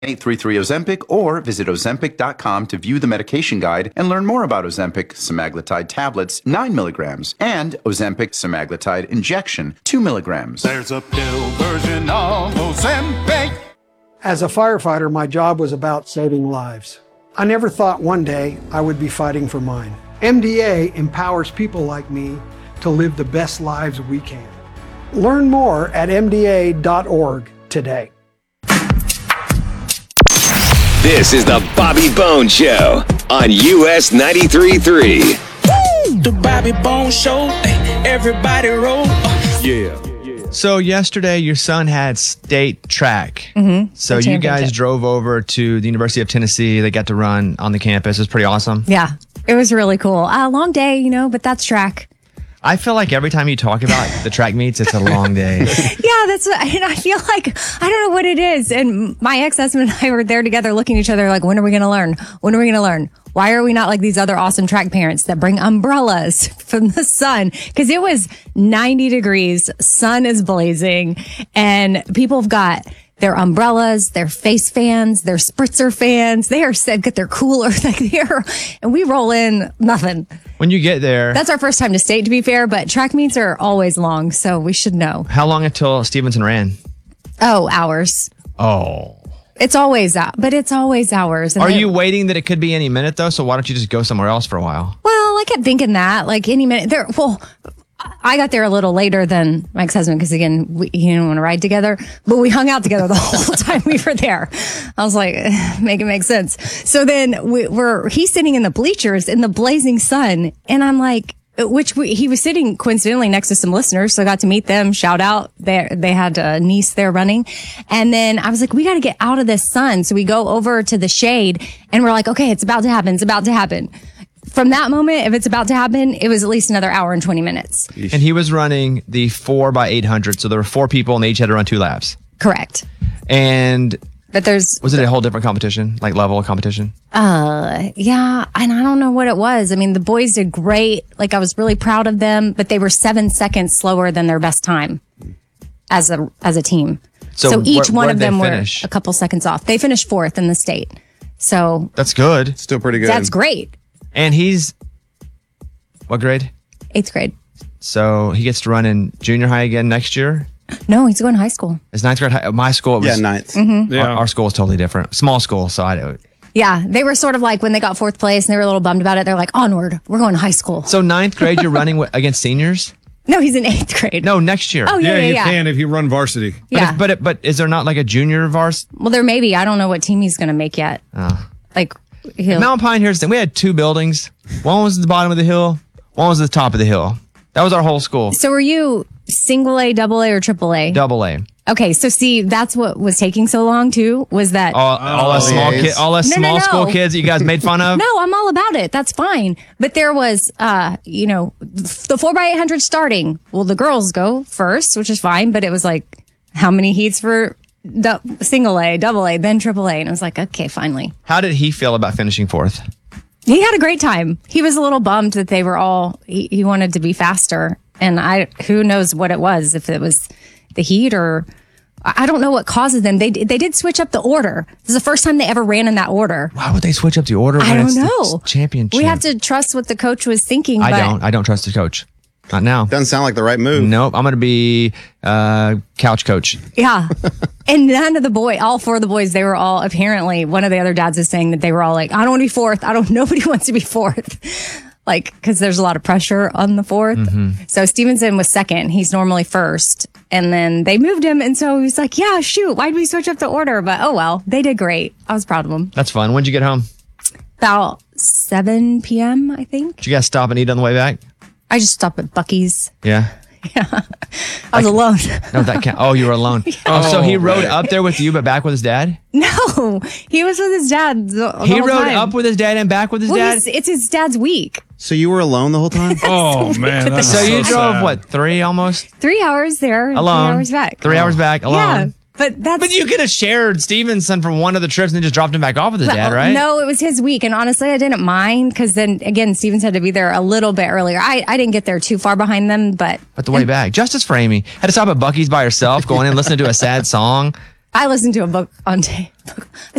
833 Ozempic or visit Ozempic.com to view the medication guide and learn more about Ozempic semaglutide tablets 9 milligrams and Ozempic semaglutide injection 2 milligrams. There's a pill version of Ozempic. As a firefighter, my job was about saving lives. I never thought one day I would be fighting for mine. MDA empowers people like me to live the best lives we can. Learn more at MDA.org today. This is the Bobby Bones Show on US 93.3. The Bobby Bones Show, everybody roll. Yeah. So yesterday, your son had state track. Mm-hmm. So you guys drove over to the University of Tennessee. They got to run on the campus. It was pretty awesome. Yeah, it was really cool. Long day, but that's track. I feel like every time you talk about the track meets, it's a long day. Yeah, and I feel like, I don't know what it is. And my ex-husband and I were there together looking at each other like, when are we going to learn? When are we going to learn? Why are we not like these other awesome track parents that bring umbrellas from the sun? Because it was 90 degrees, sun is blazing, and people have got their umbrellas, their face fans, their spritzer fans. They are set, get their cooler there, and we roll in nothing. When you get there, that's our first time to state, to be fair, but track meets are always long, so we should know. How long until Stevenson ran? Oh, hours. Oh. It's always out, but it's always hours. Are you waiting that it could be any minute though? So why don't you just go somewhere else for a while? Well, I kept thinking that, like any minute there. Well, I got there a little later than my ex-husband because, again, he didn't want to ride together, but we hung out together the whole time we were there. I was like, make it make sense. So then he's sitting in the bleachers in the blazing sun, and I'm like, he was sitting coincidentally next to some listeners, so I got to meet them. Shout out. They had a niece there running. And then I was like, we got to get out of this sun. So we go over to the shade, and we're like, okay, it's about to happen. It's about to happen. From that moment, if it's about to happen, it was at least another hour and 20 minutes. And he was running the 4x800. So there were 4 people and they each had to run 2 laps. Correct. But was it a whole different competition, like level of competition? Yeah. And I don't know what it was. I mean, the boys did great. Like, I was really proud of them, but they were 7 seconds slower than their best time as a team. So each one of them were a couple seconds off. They finished 4th in the state. So that's good. Still pretty good. That's great. And he's what grade? 8th grade. So he gets to run in junior high again next year? No, he's going to high school. Is 9th grade high? My school was 9th. Mm-hmm. Yeah. Our school is totally different. Small school, so I don't. Yeah, they were sort of like when they got 4th place and they were a little bummed about it. They're like, onward, we're going to high school. So 9th grade, you're running against seniors? No, he's in 8th grade. No, next year. Oh, yeah, you can if you run varsity. Yeah. But is there not like a junior varsity? Well, there may be. I don't know what team he's going to make yet. Like, Mount Pine, here's the thing. We had 2 buildings. One was at the bottom of the hill. One was at the top of the hill. That was our whole school. So were you single A, double A, or triple A? Double A. Okay, so see, that's what was taking so long too, was that all us small school kids that you guys made fun of? No, I'm all about it. That's fine. But there was, the 4x800 starting. Well, the girls go first, which is fine, but it was like, how many heats for single A, double A, then triple A? And I was like, okay, finally. How did he feel about finishing 4th? He had a great time. He was a little bummed that they were he wanted to be faster. And who knows what it was, if it was the heat or I don't know what causes them. They did switch up the order. This is the first time they ever ran in that order. Why would they switch up the order when I don't it's know. the championship? We have to trust what the coach was thinking. I don't trust the coach. Not now. Doesn't sound like the right move. Nope. I'm going to be couch coach. Yeah. And none of all 4 of the boys, they were all apparently, one of the other dads is saying that they were all like, I don't want to be 4th. Nobody wants to be 4th. Like, because there's a lot of pressure on the 4th. Mm-hmm. So Stevenson was 2nd. He's normally 1st. And then they moved him. And so he's like, yeah, shoot, why'd we switch up the order? But oh well, they did great. I was proud of them. That's fun. When'd you get home? About 7 p.m., I think. Did you guys stop and eat on the way back? I just stopped at Buc-ee's. Yeah. Yeah. I was alone. No, that can't. Oh, you were alone. Yeah. Oh, so he rode up there with you, but back with his dad? No, he was with his dad. He rode up with his dad and back with his dad? It's his dad's week. So you were alone the whole time? Oh, man. So you drove, what, 3 almost? 3 hours there. Alone. 3 hours back. 3 hours back, alone. Yeah. But you could have shared Stevenson from one of the trips and then just dropped him back off with his dad, right? No, it was his week. And honestly, I didn't mind because then, again, Stevens had to be there a little bit earlier. I didn't get there too far behind them, but the way back. Justice for Amy. Had to stop at Buc-ee's by herself, going in, listening to a sad song. I listened to a book on tape. I